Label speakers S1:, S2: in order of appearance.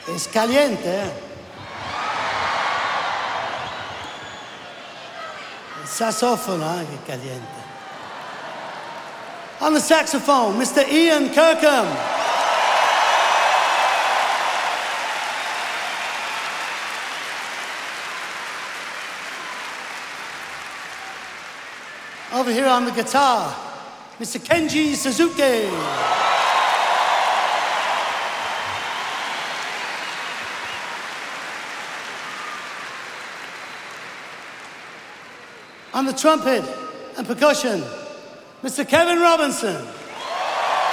S1: Es caliente. El saxofono è caliente. On the saxophone, Mr. Ian Kirkham. Over here on the guitar, Mr. Kenji Suzuki. On the trumpet and percussion, Mr. Kevin Robinson.